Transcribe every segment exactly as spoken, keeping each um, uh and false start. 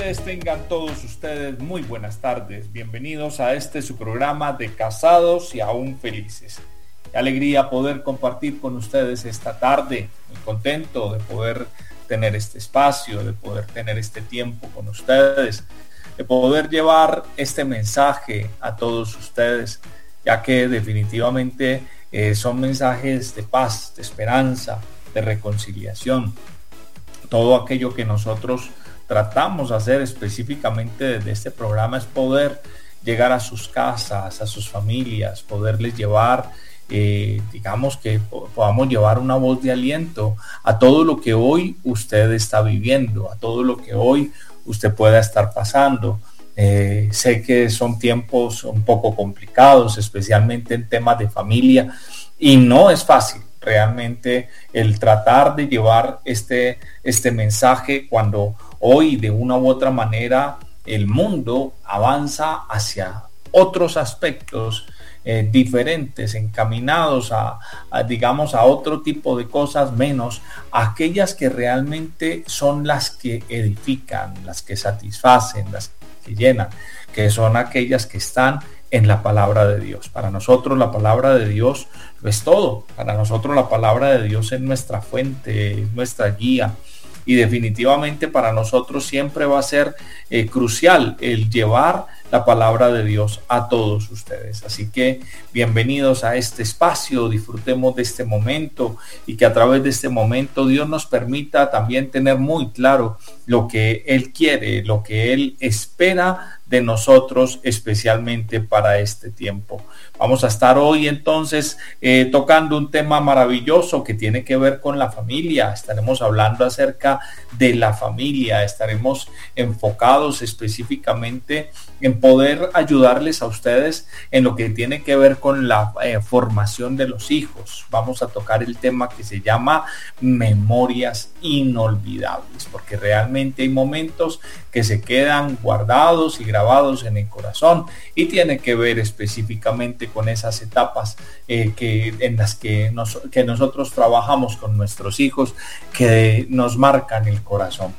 noches, tengan todos ustedes muy buenas tardes. Bienvenidos a este su programa de Casados y Aún Felices. Qué alegría poder compartir con ustedes esta tarde. Muy contento de poder tener este espacio, de poder tener este tiempo con ustedes, de poder llevar este mensaje a todos ustedes, ya que definitivamente eh, son mensajes de paz, de esperanza, de reconciliación. Todo aquello que nosotros tratamos de hacer específicamente desde este programa es poder llegar a sus casas, a sus familias, poderles llevar, eh, digamos que podamos llevar una voz de aliento a todo lo que hoy usted está viviendo, a todo lo que hoy usted pueda estar pasando. Eh, sé que son tiempos un poco complicados, especialmente en temas de familia, y no es fácil realmente el tratar de llevar este, este mensaje cuando hoy de una u otra manera el mundo avanza hacia otros aspectos eh, diferentes, encaminados a, a, digamos, a otro tipo de cosas, menos aquellas que realmente son las que edifican, las que satisfacen, las que llenan, que son aquellas que están en la palabra de Dios. Para nosotros la palabra de Dios lo es todo. Para nosotros la palabra de Dios es nuestra fuente, es nuestra guía. Y definitivamente para nosotros siempre va a ser eh, crucial el llevar la palabra de Dios a todos ustedes. Así que bienvenidos a este espacio, disfrutemos de este momento y que a través de este momento Dios nos permita también tener muy claro lo que Él quiere, lo que Él espera de nosotros, especialmente para este tiempo. Vamos a estar hoy entonces eh, tocando un tema maravilloso que tiene que ver con la familia. Estaremos hablando acerca de la familia, estaremos enfocados específicamente en poder ayudarles a ustedes en lo que tiene que ver con la eh, formación de los hijos. Vamos a tocar el tema que se llama memorias inolvidables, porque realmente hay momentos que se quedan guardados y grabados en el corazón y tiene que ver específicamente con esas etapas eh, que, en las que, nos, que nosotros trabajamos con nuestros hijos, que nos marcan el corazón.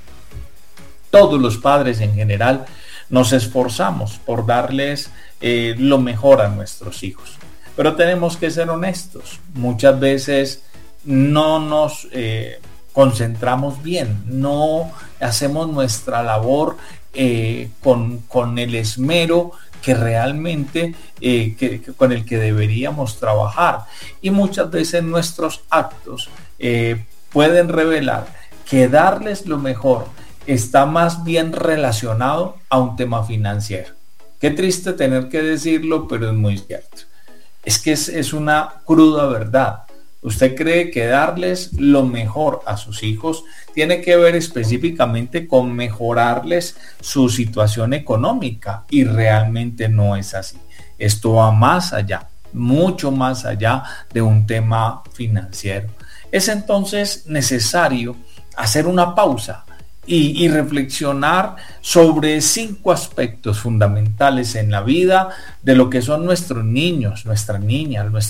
Todos los padres en general nos esforzamos por darles eh, lo mejor a nuestros hijos, pero tenemos que ser honestos. Muchas veces no nos eh, concentramos bien, no hacemos nuestra labor eh, con, con el esmero que realmente eh, que, que con el que deberíamos trabajar, y muchas veces nuestros actos eh, pueden revelar que darles lo mejor está más bien relacionado a un tema financiero. Qué triste tener que decirlo, pero es muy cierto. Es que es, es una cruda verdad. Usted cree que darles lo mejor a sus hijos tiene que ver específicamente con mejorarles su situación económica, y realmente no es así. Esto va más allá, mucho más allá de un tema financiero. Es entonces necesario hacer una pausa Y, y reflexionar sobre cinco aspectos fundamentales en la vida de lo que son nuestros niños, nuestras niñas, nuestros